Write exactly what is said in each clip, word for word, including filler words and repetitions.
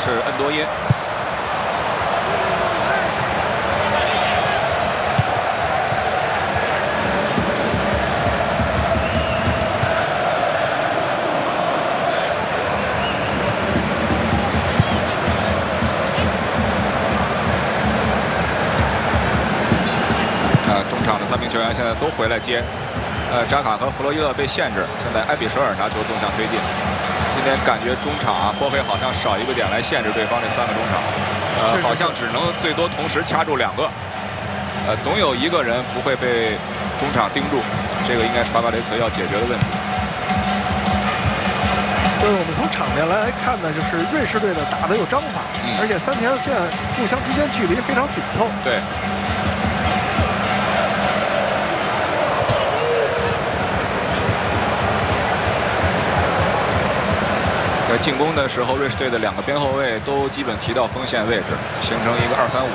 是恩多因。 三名球员现在都回来接，呃，扎卡和弗洛伊勒被限制，现在埃比舍尔拿球纵向推进。今天感觉中场啊，波菲好像少一个点来限制对方这三个中场，呃，好像只能最多同时掐住两个，呃，总有一个人不会被中场盯住，这个应该是巴巴雷茨要解决的问题。 对，我们从场面来看呢，就是瑞士队的打得有章法，嗯、而且三条线互相之间距离非常紧凑。 对。 在进攻的时候，瑞士队的两个边后卫都基本提到锋线位置，形成一个二三五。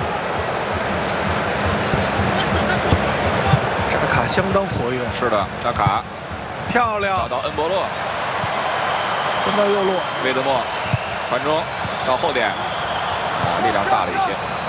扎卡相当活跃。 是的，扎卡， 漂亮， 找到恩波洛， 分到右路， 威德莫传中到后点，啊，力量大了一些。